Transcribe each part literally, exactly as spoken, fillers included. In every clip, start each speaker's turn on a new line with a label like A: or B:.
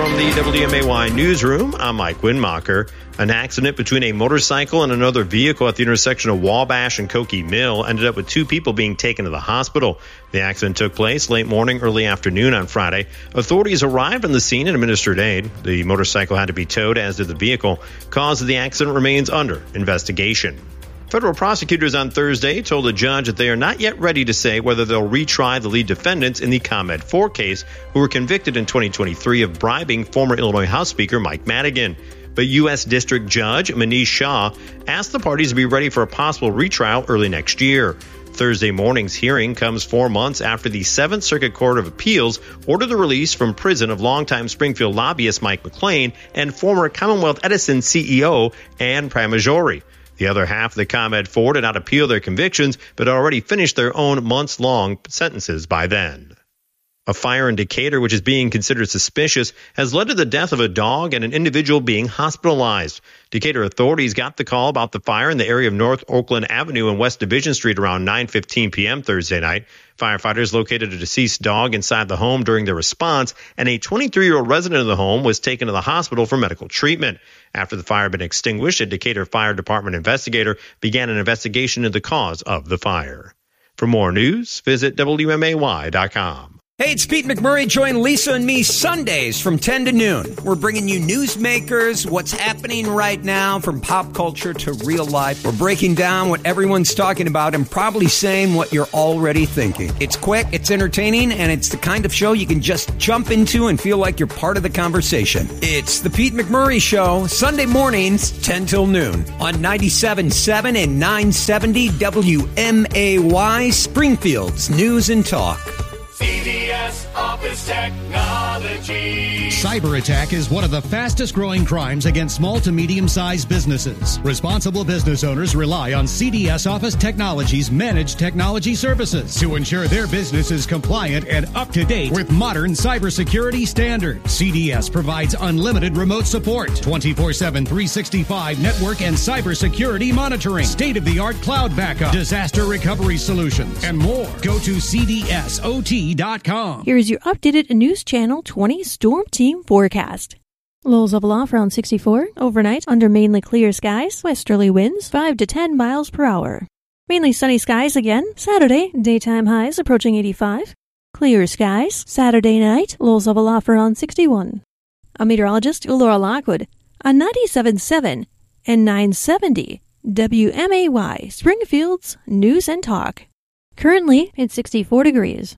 A: from the W M A Y newsroom, I'm Mike Winmacher. An accident between a motorcycle and another vehicle at the intersection of Wabash and Koki Mill ended up with two people being taken to the hospital. The accident took place late morning, early afternoon on Friday. Authorities arrived on the scene and administered aid. The motorcycle had to be towed, as did the vehicle. Cause of the accident remains under investigation. Federal prosecutors on Thursday told a judge that they are not yet ready to say whether they'll retry the lead defendants in the ComEd four case who were convicted in twenty twenty-three of bribing former Illinois House Speaker Mike Madigan. But U S District Judge Manish Shah asked the parties to be ready for a possible retrial early next year. Thursday morning's hearing comes four months after the Seventh Circuit Court of Appeals ordered the release from prison of longtime Springfield lobbyist Mike McLean and former Commonwealth Edison C E O Ann Pramaggiore. The other half of the ComEd four did not appeal their convictions, but already finished their own months-long sentences by then. A fire in Decatur, which is being considered suspicious, has led to the death of a dog and an individual being hospitalized. Decatur authorities got the call about the fire in the area of North Oakland Avenue and West Division Street around nine fifteen p.m. Thursday night. Firefighters located a deceased dog inside the home during their response, and a twenty-three-year-old resident of the home was taken to the hospital for medical treatment. After the fire had been extinguished, a Decatur Fire Department investigator began an investigation into the cause of the fire. For more news, visit W M A Y dot com.
B: Hey, it's Pete McMurray. Join Lisa and me Sundays from ten to noon. We're bringing you newsmakers, what's happening right now from pop culture to real life. We're breaking down what everyone's talking about and probably saying what you're already thinking. It's quick, it's entertaining, and it's the kind of show you can just jump into and feel like you're part of the conversation. It's the Pete McMurray Show, Sunday mornings, ten till noon on ninety-seven point seven and nine seventy W M A Y, Springfield's News and Talk.
C: C D S Office Technology.
D: Cyber attack is one of the fastest growing crimes against small to medium-sized businesses. Responsible business owners rely on C D S Office Technology's managed technology services to ensure their business is compliant and up to date with modern cybersecurity standards. C D S provides unlimited remote support, twenty-four seven, three sixty-five network and cybersecurity monitoring, state-of-the-art cloud backup, disaster recovery solutions, and more. Go to C D S O T dot com.
E: Here's your updated News Channel twenty Storm Team forecast. Lows level off around sixty-four. Overnight, under mainly clear skies, westerly winds five to ten miles per hour. Mainly sunny skies again. Saturday, daytime highs approaching eighty-five. Clear skies. Saturday night, lows level off around sixty-one. A meteorologist, Laura Lockwood, on ninety-seven point seven and nine seventy W M A Y, Springfield's News and Talk. Currently, it's sixty-four degrees.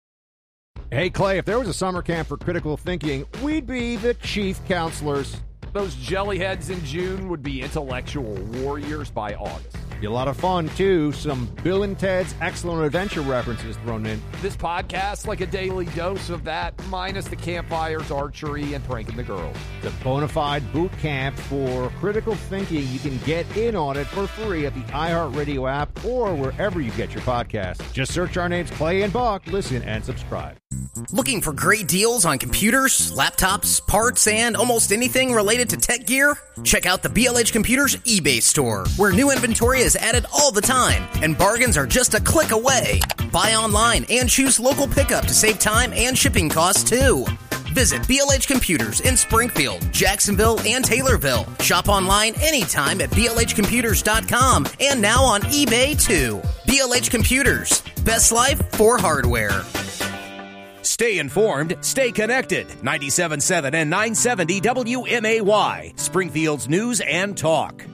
F: Hey, Clay, if there was a summer camp for critical thinking, we'd be the chief counselors.
G: Those jellyheads in June would be intellectual warriors by August.
F: Be a lot of fun, too. Some Bill and Ted's Excellent Adventure references thrown in.
G: This podcast, like a daily dose of that, minus the campfires, archery, and pranking the girls.
F: The bona fide boot camp for critical thinking. You can get in on it for free at the iHeartRadio app or wherever you get your podcasts. Just search our names, Clay and Buck. Listen and subscribe.
H: Looking for great deals on computers, laptops, parts, and almost anything related to tech gear? Check out the B L H Computers eBay store, where new inventory is added all the time, and bargains are just a click away. Buy online and choose local pickup to save time and shipping costs, too. Visit B L H Computers in Springfield, Jacksonville, and Taylorville. Shop online anytime at B L H computers dot com and now on eBay, too. B L H Computers, best life for hardware.
I: Stay informed, stay connected. ninety-seven point seven and nine seventy W M A Y, Springfield's News and Talk.